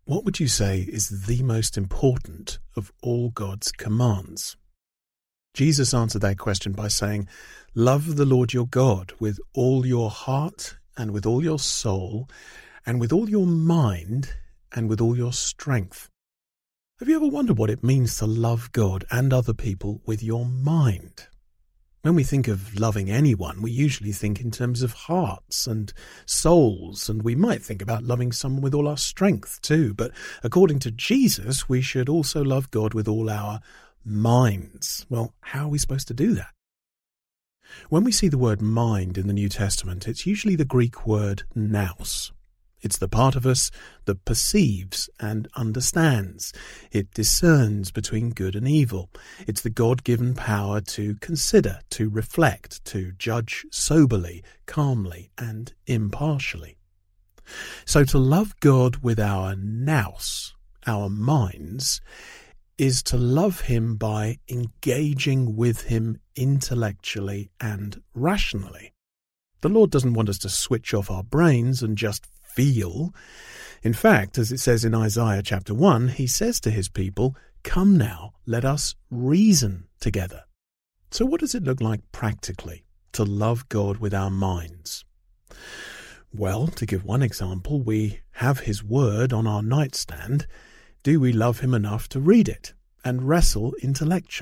What would you say is the most important of all God's commands? Jesus answered that question by saying, "Love the Lord your God with all your heart and with all your soul and with all your mind and with all your strength." Have you ever wondered what it means to love God and other people with your mind? When we think of loving anyone, we usually think in terms of hearts and souls, and we might think about loving someone with all our strength too. But according to Jesus, we should also love God with all our minds. Well, how are we supposed to do that? When we see the word mind in the New Testament, it's usually the Greek word nous. It's the part of us that perceives and understands. It discerns between good and evil. It's the God-given power to consider, to reflect, to judge soberly, calmly, and impartially. So to love God with our nous, our minds, is to love him by engaging with him intellectually and rationally. The Lord doesn't want us to switch off our brains and just feel. In fact, as it says in Isaiah chapter 1, he says to his people, "Come now, let us reason together." So what does it look like practically to love God with our minds? Well, to give one example, we have his word on our nightstand. Do we love him enough to read it and wrestle intellectually?